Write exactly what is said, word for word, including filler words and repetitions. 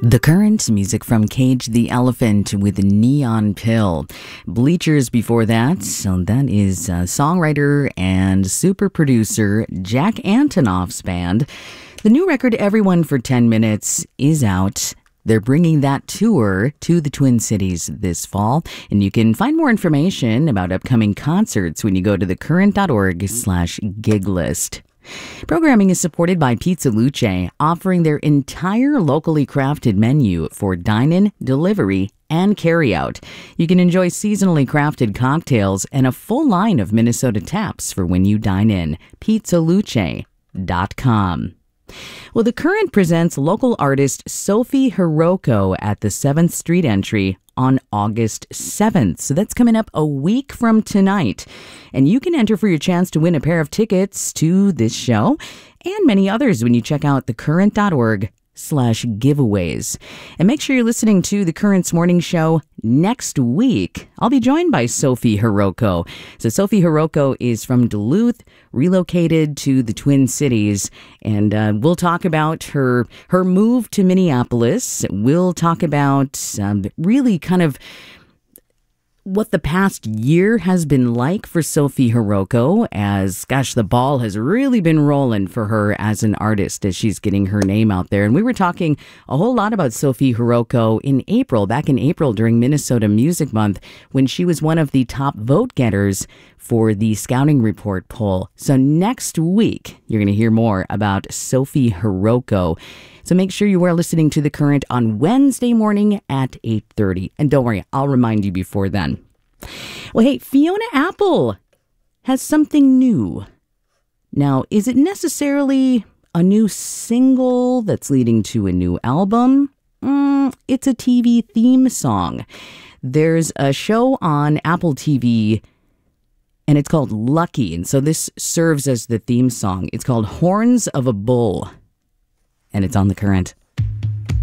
The Current, music from Cage the Elephant with Neon Pill. Bleachers before that, so that is uh, songwriter and super producer Jack Antonoff's band. The new record, Everyone for ten minutes, is out. They're bringing that tour to the Twin Cities this fall, and you can find more information about upcoming concerts when you go to thecurrent.org slash gig list. Programming is supported by Pizza Luce, offering their entire locally crafted menu for dine-in, delivery, and carry-out. You can enjoy seasonally crafted cocktails and a full line of Minnesota taps for when you dine in. pizza luce dot com. Well, The Current presents local artist Sophie Hiroko at the seventh Street Entry on August seventh. So that's coming up a week from tonight. And you can enter for your chance to win a pair of tickets to this show and many others when you check out thecurrent.org slash giveaways. And make sure you're listening to The Current's morning show next week. I'll be joined by Sophie Hiroko. So Sophie Hiroko is from Duluth, relocated to the Twin Cities, and uh, we'll talk about her her move to Minneapolis. We'll talk about um, really kind of what the past year has been like for Sophie Hiroko, as, gosh, the ball has really been rolling for her as an artist as she's getting her name out there. And we were talking a whole lot about Sophie Hiroko in April, back in April during Minnesota Music Month, when she was one of the top vote getters for the Scouting Report poll. So next week, you're going to hear more about Sophie Hiroko. So make sure you are listening to The Current on Wednesday morning at eight thirty. And don't worry, I'll remind you before then. Well, hey, Fiona Apple has something new. Now, is it necessarily a new single that's leading to a new album? Mm, it's a T V theme song. There's a show on Apple T V, and it's called Lucky. And so this serves as the theme song. It's called Horns of a Bull, and it's on The Current.